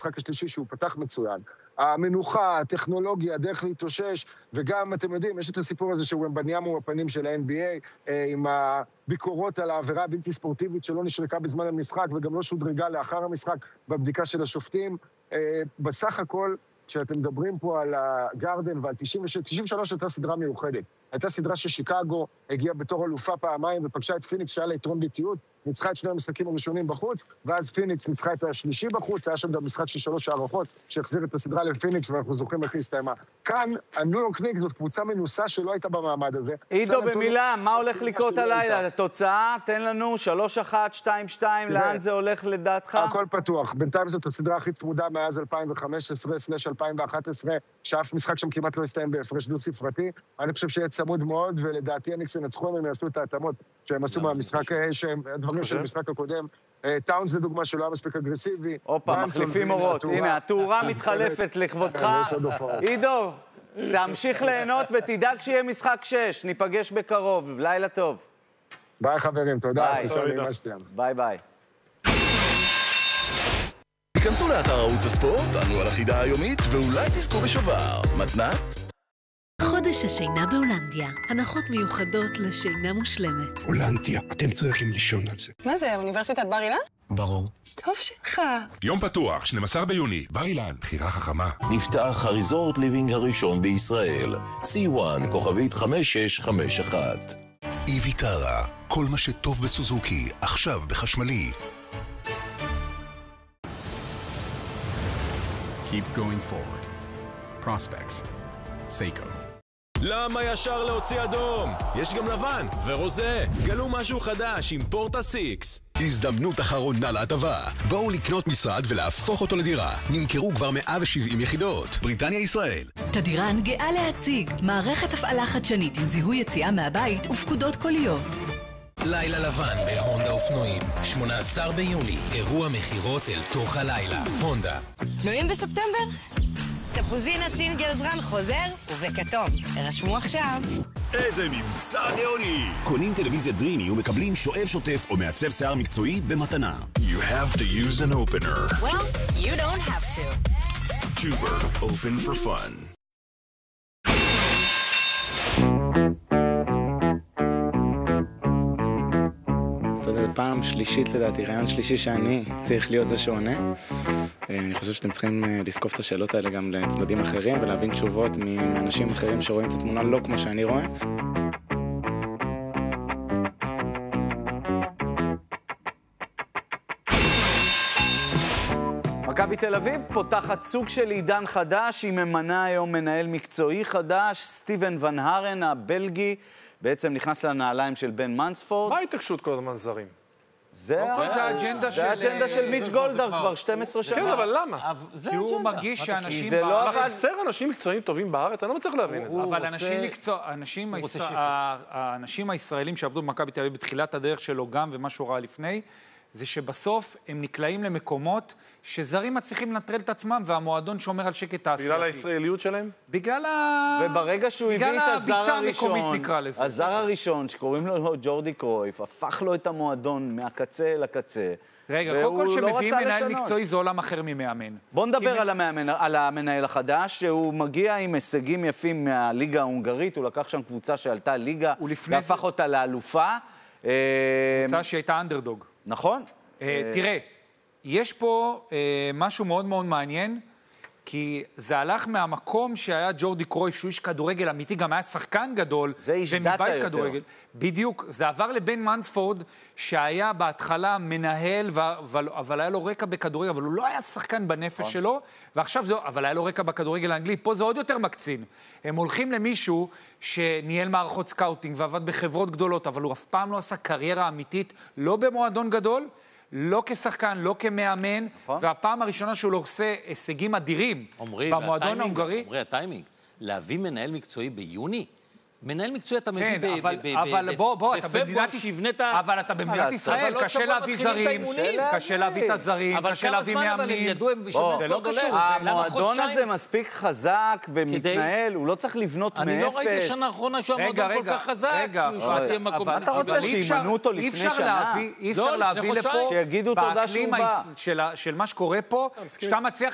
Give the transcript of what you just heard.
במשחק השלישי שהוא פתח מצוין. המנוחה, הטכנולוגיה, הדרך להתאושש, וגם, אתם יודעים, יש את הסיפור הזה שהוא בניה מול הפנים של ה-NBA, עם הביקורות על העבירה הבלתי ספורטיבית שלא נשרקה בזמן המשחק, וגם לא שודרגה לאחר המשחק בבדיקה של השופטים. בסך הכל, כשאתם מדברים פה על הגארדן ועל 93 הייתה סדרה מיוחדת. הייתה סדרה ששיקגו הגיעה בתור אלופה פעמיים ופגשה את פיניקס שהיה לה יתרון ביתיות, ניצחה את שני המשחקים הראשונים בחוץ, ואז פיניקס ניצחה את השלישי בחוץ, היה שם גם משחק של 3 הערכות שהחזיר את הסדרה לפיניקס, ואנחנו זוכרים איך להסתיימה. כאן, הניו יורק ניק זאת קבוצה מנוסה שלא הייתה במעמד הזה. עידו, במילה, מה הולך לקרות הלילה? התוצאה, תן לנו 3-1, 2-2, לאן זה הולך לדעתך? הכל פתוח. בינתיים זאת הסדרה הכי צמודה מאז 2015/2011, שאף משחק שם כמעט לא הסתיים בהפרש דו ספרתי. אני חושב שיהיה צמוד מאוד, ולדעתי הניקס ינצחו אם הם יעשו את ההתאמות שהם עשו מהמשחק, הדברים של המשחק הקודם. טאונס זה דוגמה שלא היה מספיק אגרסיבי. אופה, מחליפים אורות. הנה, התאורה מתחלפת לכבודך. עידו, תמשיך ליהנות ותדאג שיהיה משחק 6. ניפגש בקרוב. לילה טוב. ביי חברים, תודה. ביי ביי. כנסו לאתר ערוץ הספורט, ענו על החידה היומית, ואולי תזכו בשובר. מתנת? חודש השינה בהולנדיה. הנחות מיוחדות לשינה מושלמת. הולנדיה, אתם צריכים לישון על זה. מה זה, אוניברסיטת בר אילן? ברור. טוב שלך. יום פתוח, 12 ביוני, בר אילן, בחירה חכמה. נפתח הריזורט ליבינג הראשון בישראל. C1, כוכבית 5651. איביטרה, כל מה שטוב בסוזוקי, עכשיו בחשמלי. Keep going forward. Prospects. Seiko. למה ישר להוציא אדום? יש גם לבן ורוזה. גלו משהו חדש עם פורטה 6. הזדמנות אחרונה להטבה. בואו לקנות משרד ולהפוך אותו לדירה. נמכרו כבר 170 יחידות. בריטניה ישראל. תדירן גאה להציג מערכת הפעלה חדשנית עם זיהוי יציאה מהבית ופקודות קוליות. לילה לבן בהונדה אופנועים. 18 ביוני, אירוע מחירות אל תוך הלילה. הונדה. פנויים בספטמבר? תפוזינה סינגל זרן חוזר ובכתום. הרשמו עכשיו. איזה מבצע גאוני! קונים טלוויזיה דרימי ומקבלים שואב שוטף או מעצב שיער מקצועי במתנה. You have to use an opener. Well, you don't have to. Tuber, open for fun. פעם שלישית לדעתי, רעיון שלישי שאני צריך להיות זה שעונה. אני חושב שאתם צריכים לזקוף את השאלות האלה גם לצדדים אחרים ולהבין תשובות מאנשים אחרים שרואים את התמונה לא כמו שאני רואה. מכבי תל אביב פותחת סוג של עידן חדש, היא ממנה היום מנהל מקצועי חדש, סטיבן ון הרן הבלגי, בעצם נכנס לנעליים של בן מנספורד. מה ההתעקשות כל הזמן זרים? זה האג'נדה של מיץ' גולדהר כבר 12 שנה. כן, אבל למה? כי הוא מרגיש שאנשים... חסר אנשים מקצועיים טובים בארץ, אני לא מצליח להבין את זה. אבל האנשים הישראלים שעבדו במכבי תל אביב בתחילת הדרך שלו גם ומה שהוא ראה לפני, זה שבסוף הם נקלעים למקומות שזרים מצליחים לנטרל את עצמם, והמועדון שומר על שקט תעשייתי. בגלל הישראליות שלהם? וברגע שהוא הביא את הזר הראשון, נקרא לזה. הזר הראשון שקוראים לו ג'ורדי קרויף, הפך לו את המועדון מהקצה לקצה. רגע, קודם כל שמביאים מנהל מקצועי זה עולם אחר ממאמן. בוא נדבר על המנהל החדש, שהוא מגיע עם הישגים יפים מהליגה ההונגרית, הוא לקח שם קבוצה שעלתה ליגה, והפך אותה לאלופה. קבוצה שהייתה אנדרדוג. נכון. תראה, יש פה משהו מאוד מאוד מעניין, כי זה הלך מהמקום שהיה ג'ורדי קרויף, שהוא איש כדורגל אמיתי, גם היה שחקן גדול, זה איש דאטה יותר. בדיוק, זה עבר לבן מנספורד, שהיה בהתחלה מנהל, אבל היה לו רקע בכדורגל, אבל הוא לא היה שחקן בנפש שלו, ועכשיו זה, אבל היה לו רקע בכדורגל האנגלי, פה זה עוד יותר מקצין. הם הולכים למישהו שניהל מערכות סקאוטינג, ועבד בחברות גדולות, אבל הוא אף פעם לא עשה קריירה אמיתית, לא במועדון גדול, לא כשחקן, לא כמאמן, והפעם הראשונה שהוא לא עושה הישגים אדירים במועדון ההונגרי. עמרי, הטיימינג, להביא מנהל מקצועי ביוני? מנהל מקצועי אתה מביא בפברואר שיבנת... אבל אתה במדינת ישראל, קשה להביא זרים, קשה להביא את הזרים, קשה להביא מאמנים. אבל הם ידעו, זה לא קשור. המועדון הזה מספיק חזק ומתנהל, הוא לא צריך לבנות מאפס. אני לא ראיתי שנה האחרונה שהוא המועדון כל כך חזק. אבל אתה רוצה שימנו אותו לפני שנה? אי אפשר להביא לפה, שיגידו תודה שהוא בא. של מה שקורה פה, שאתה מצליח